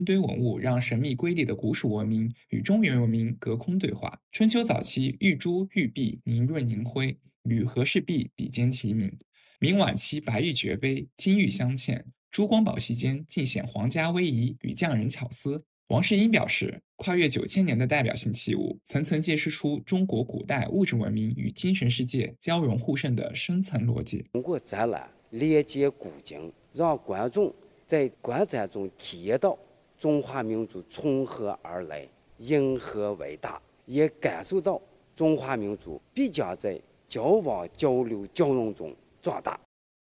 堆文物让神秘瑰丽的古蜀文明与中原文明隔空对话。春秋早期，玉珠、玉璧凝润凝辉，与和氏璧比肩齐名。明晚期，白玉绝杯，金玉镶嵌，珠光宝气间尽显皇家威仪与匠人巧思。王世英表示，跨越9000年的代表性器物，层层揭示出中国古代物质文明与精神世界交融互渗的深层逻辑。 通过展览连接古今，让观众在观展中体验到中华民族从何而来，因何为大，也感受到中华民族必将在交往、交流、交融中壮大。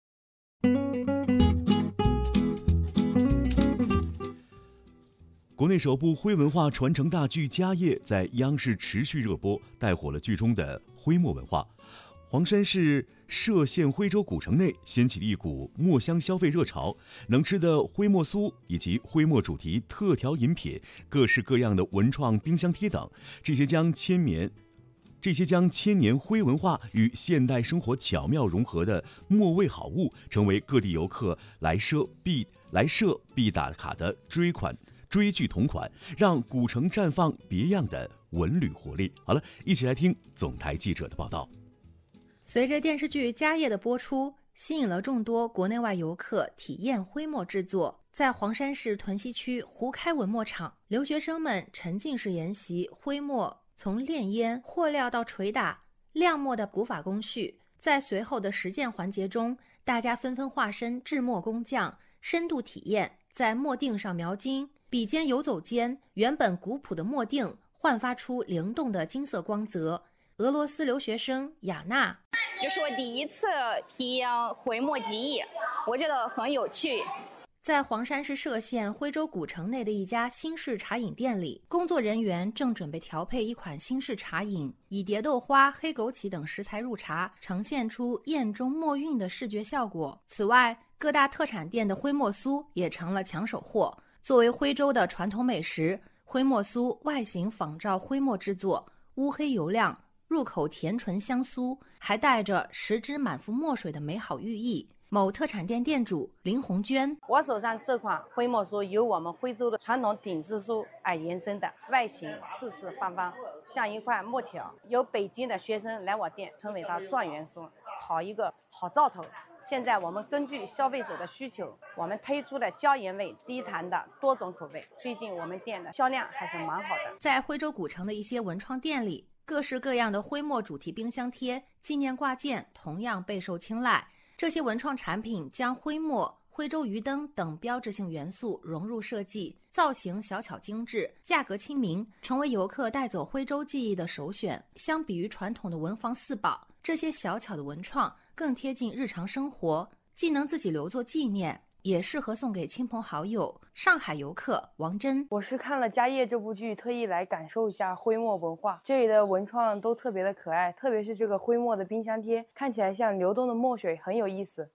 国内首部徽文化传承大剧《家业》在央视持续热播，带火了剧中的徽墨文化。黄山市歙县徽州古城内掀起了一股墨香消费热潮，能吃的徽墨酥以及徽墨主题特调饮品、各式各样的文创冰箱贴等，这些将千年徽文化与现代生活巧妙融合的墨味好物，成为各地游客来歙必打卡的追剧同款，让古城绽放别样的文旅活力。好了，一起来听总台记者的报道。 随着电视剧《家业》的播出，吸引了众多国内外游客体验徽墨制作。在黄山市屯溪区胡开文墨厂，留学生们沉浸式研习徽墨从炼烟、和料到捶打、亮墨的古法工序。在随后的实践环节中，大家纷纷化身制墨工匠，深度体验在墨锭上描金。笔尖游走间，原本古朴的墨锭焕发出灵动的金色光泽。俄罗斯留学生雅娜， 这是我第一次体验徽墨技艺，我觉得很有趣。 在黄山市歙县徽州古城内的一家新式茶饮店里，工作人员正准备调配一款新式茶饮，以蝶豆花、黑枸杞等食材入茶，呈现出宴中墨韵的视觉效果。此外，各大特产店的徽墨酥也成了抢手货。作为徽州的传统美食，徽墨酥外形仿照徽墨制作，乌黑油亮，入口甜醇香酥，还带着食之满腹墨水的美好寓意。某特产店店主林红娟， 我手上这款徽墨酥由我们徽州的传统顶丝酥而延伸的，外形四四方方，像一块木条。有北京的学生来我店称为它状元酥，讨一个好兆头。现在我们根据消费者的需求，我们推出了椒盐味、低糖的多种口味。最近我们店的销量还是蛮好的。 在徽州古城的一些文创店里，各式各样的徽墨主题冰箱贴、纪念挂件同样备受青睐。这些文创产品将徽墨、徽州鱼灯等标志性元素融入设计，造型小巧精致，价格亲民，成为游客带走徽州记忆的首选。相比于传统的文房四宝，这些小巧的文创更贴近日常生活，既能自己留作纪念，也适合送给亲朋好友。上海游客王真， 我是看了《家业》这部剧，特意来感受一下徽墨文化。这里的文创都特别的可爱，特别是这个徽墨的冰箱贴，看起来像流动的墨水，很有意思。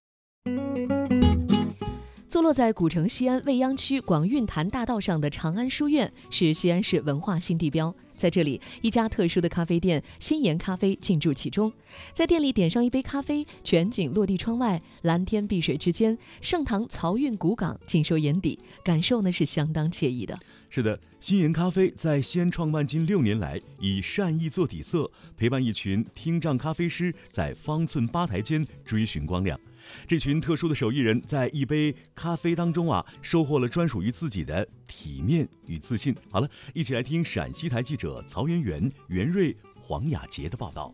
坐落在古城西安未央区广运潭大道上的长安书院是西安市文化新地标。在这里，一家特殊的咖啡店新颜咖啡进驻其中。在店里点上一杯咖啡，全景落地窗外，蓝天碧水之间，盛唐漕运古港尽收眼底，感受呢是相当惬意的。 是的，新颜咖啡在西安创办近6年来，以善意做底色，陪伴一群听障咖啡师在方寸吧台间追寻光亮。这群特殊的手艺人在一杯咖啡当中收获了专属于自己的体面与自信。好了，一起来听陕西台记者曹媛媛、袁瑞、黄雅杰的报道。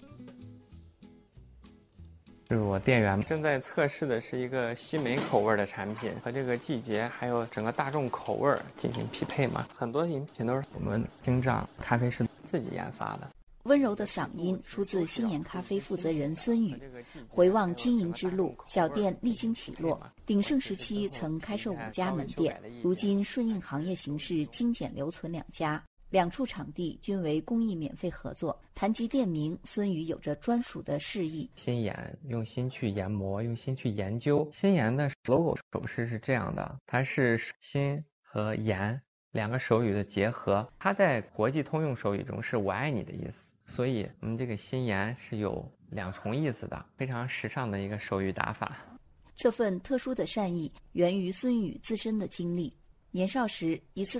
是我店员正在测试的是一个西梅口味的产品，和这个季节还有整个大众口味进行匹配嘛。很多饮品都是我们听障咖啡师自己研发的。 温柔的嗓音出自新颜咖啡负责人孙宇。回望经营之路，小店历经起落，鼎盛时期曾开设5家门店，如今顺应行业形势，精简留存2家，2处场地均为公益免费合作。谈及店名，孙宇有着专属的示意。 心研，用心去研磨，用心去研究。心研的 logo 手势是这样的，它是心和研2个手语的结合，它在国际通用手语中是我爱你的意思。所以我们这个心研是有2重意思的，非常时尚的一个手语打法。 这份特殊的善意源于孙宇自身的经历。年少时，一次